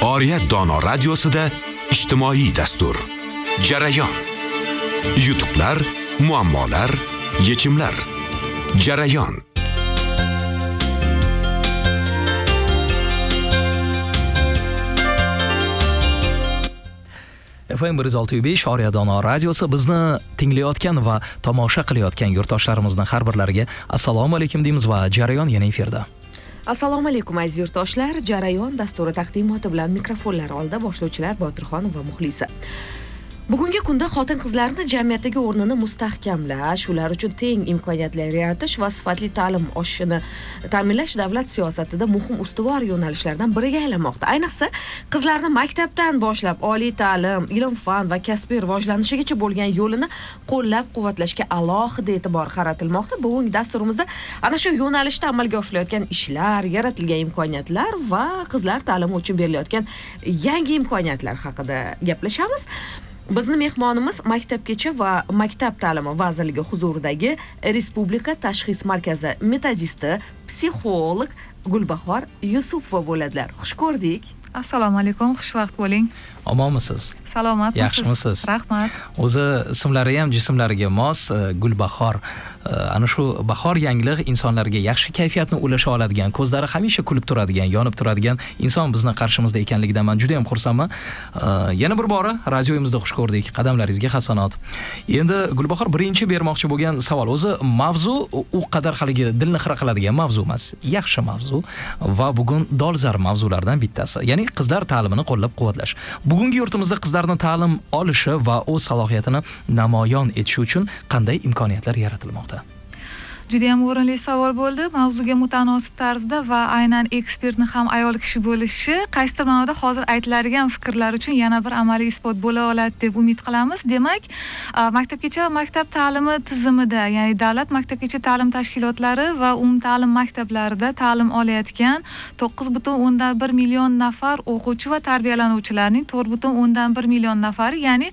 Oriyat Dono radiosida ijtimoiy dastur. Jarayon. Yutuqlar, muammolar, yechimlar. Jarayon. FM 106.5 Oriyat Dono radiosi bizni tinglayotgan va tomosha qilayotgan yurtdoshlarimizning har birlariga assalomu alaykum deymiz va jarayon yana efirda. Assalomu alaykum aziz yurtdoshlar. Jarayon dasturi taqdimoti bilan mikrofonlar oldida boshlovchilar Botirxon va Muxlisa. Bugungi kunda xotin-qizlarning jamiyatdagi o'rnini mustahkamlash, ular uchun teng imkoniyatlar yaratish va sifatli ta'lim oshishini ta'minlash davlat siyosatida muhim ustuvor yo'nalishlardan biriga aylanmoqda. Ayniqsa, qizlarni maktabdan boshlab oliy ta'lim, ilm-fan va kasbiy rivojlanishigacha bo'lgan yo'lini qo'llab-quvvatlashga alohida e'tibor qaratilmoqda. Bugungi dasturimizda ana shu yo'nalishda amalga oshirilayotgan ishlar, yaratilgan imkoniyatlar va qizlar ta'limi uchun berilayotgan yangi imkoniyatlar haqida gaplashamiz. Bizni mehmonimiz Maktabgacha va Maktab ta'limi vazirligi huzuridagi Respublika tashxis markazi metodisti, psixolog Gulbahor Yusupova bo'ladilar. Xush ko'rdik. Assalomu alaykum, xushvaqt bo'ling. Omonmisiz? Salomatmisiz? Yaxshimisiz? Rahmat. O'zi ismlari ham jismlariga mos, Gulbahor. Ana shu bahor yangilik insonlarga yaxshi kayfiyatni ulasha oladigan, ko'zlari hamisha kulib turadigan, yonib turadigan inson bizni qarshimizda ekanligidan men juda ham xursandman. Yana bir bora radioyimizda xush ko'rdik. Qadamlaringizga hasanot. Endi Gulbahor birinchi bermoqchi bo'lgan savol. O'zi mavzu u qadar haligi dilni xira qiladigan mavzu emas. Yaxshi mavzu va bugun dolzarb mavzulardan bittasi. Ya'ni qizlar ta'limini qo'llab-quvvatlash. Bugungi yurtimizda qizlarning ta'lim olishi va o'z salohiyatini namoyon etishi uchun qanday imkoniyatlar yaratilmoqda? Juda ham o'rinli savol bo'ldi. Mavzuga mutanosib tarzda va aynan ekspertni ham ayol kishi bo'lishi qaysidir ma'noda hozir aytiladigan fikrlar uchun yana bir amaliy isbot bo'la oladi deb umid qilamiz. Demak, maktabgacha va maktab ta'limi tizimida, ya'ni davlat maktabgacha ta'lim tashkilotlari va umumta'lim maktablarida ta'lim olayotgan 9,1 million nafar o'quvchi va tarbiyalanuvchilarning 4,1 million nafari, ya'ni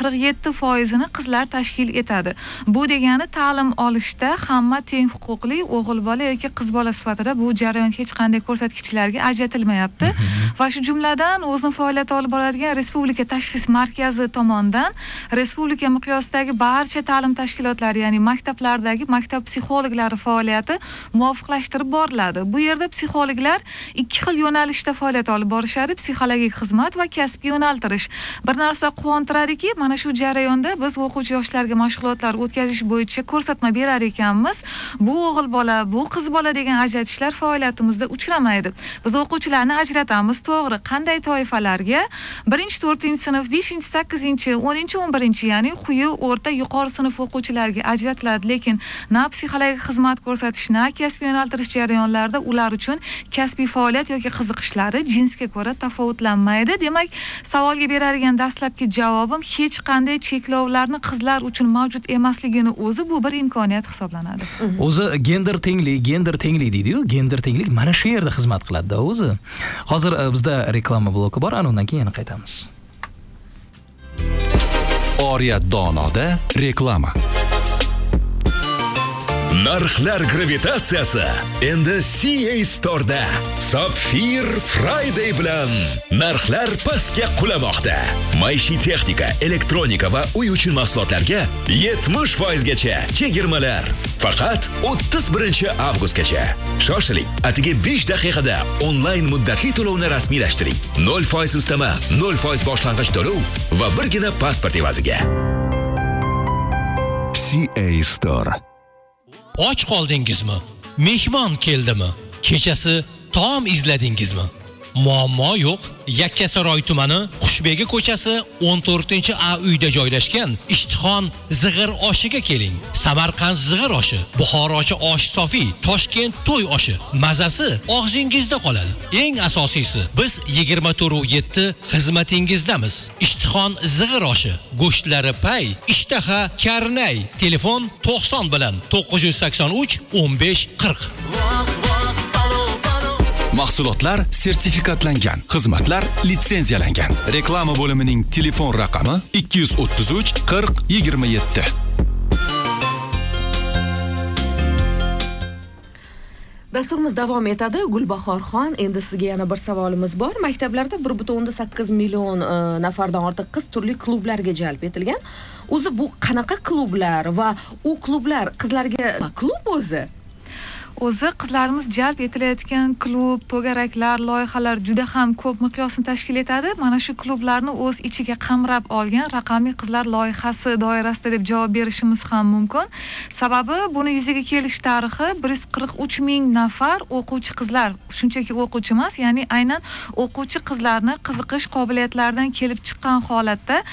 47%ni qizlar tashkil etadi. Bu degani ta'lim olishda hamma teng huquqli o'g'il bola yoki qiz bola sifatida bu jarayon hech qanday ko'rsatkichlarga ajratilmayapti. Va shu jumladan o'zini faoliyat olib boradigan Respublika tashxis markazi tomonidan respublika miqyosidagi barcha ta'lim tashkilotlari, ya'ni maktablardagi maktab psixologlari faoliyati muvofiqlashtirib boriladi. Bu yerda psixologlar ikki xil yo'nalishda faoliyat olib borishadi: psixologik xizmat va kasbiy yo'naltirish. Bir narsa quvontiradiki, mana shu jarayonda biz o'quvchi yoshlarga mashg'ulotlar o'tkazish bo'yicha ko'rsatma berar ekanmiz. Bu o'g'il bola, bu qiz bola degan ajratishlar faoliyatimizda uchramaydi. Biz o'quvchilarni ajratamiz, to'g'ri. Qanday toifalarga? 1-4 sinf, 5-8, 10-11, ya'ni quyi, o'rta, yuqori sinf o'quvchilariga ajratiladi, lekin na psixologik xizmat ko'rsatish, na kasbiy yo'naltirish jarayonlarida ular uchun kasbiy faoliyat yoki qiziqishlari jinsga ko'ra tafovutlanmaydi. Demak, savolga beradigan dastlabki javobim hech qanday cheklovlarni qizlar uchun mavjud emasligini o'zi bu bir imkoniyat hisoblanadi. O'zi gender tenglik deydi-yu, gender tenglik mana shu yerda xizmat qiladi-da o'zi. Hozir bizda reklama bloki bor, ana undan keyin yana qaytamiz. Oriyat Donoda reklama. Narxlar gravitatsiyasi endi CA Store'da Sapphire Friday bilan narxlar pastga qulamoqda. Maishiy texnika, elektronika va uy uchun mahsulotlarga 70% gacha chegirmalar. Faqat 31 avgustgacha. Shoshiling, atigi 5 daqiqada onlayn muddatli to'lovni rasmiylashtiring. 0% ustama, 0% boshlang'ich to'lov va birgina pasport evaziga. CA Store. Och qoldingizmi? Mehmon keldimi? Kechasi taom izladingizmi? Muammo yo'q. Yakkasaroy tumani Qushbegi ko'chasi 14-A uyda joylashgan Ishtixon zig'ir oshiga keling. Samarqand zig'ir oshi, Buxorochi osh sofi, Toshkent to'y oshi. Mazasi og'zingizda qoladi. Eng asosiysi, biz 24/7 xizmatingizdamiz. Ishtixon zig'ir oshi, go'shtlari pay, ishtaha karnay. Telefon 90 bilan 983 15 40. Mahsulotlar sertifikatlangan, xizmatlar litsenziyalangan. Reklama bo'limining telefon raqami 233 40 27. Dasturimiz davom etadi. Gulbahorxon, endi sizga yana bir savolimiz bor. Maktablarda 1.8 million nafardan ortiq qiz turli klublarga jalb etilgan. O'zi bu qanaqa klublar va u klublar qizlarga klub o'zi? O'zi qizlarimiz jalb etilayotgan klub, to'garaklar, loyihalar juda ham ko'p miqyosni tashkil etadi. Mana shu klublarni o'z ichiga qamrab olgan raqamli qizlar loyihasi doirasida deb javob berishimiz ham mumkin. Sababi buni yuzaga kelish tarixi 143 ming nafar o'quvchi qizlar, shunchaki o'quvchi emas, ya'ni aynan o'quvchi qizlarni qiziqish qobiliyatlaridan kelib chiqqan holatda